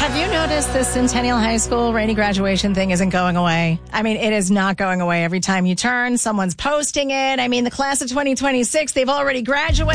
Have you noticed this Centennial High School rainy graduation thing isn't going away? I mean, it is not going away. Every time you turn, someone's posting it. I mean, the class of 2026, they've already graduated.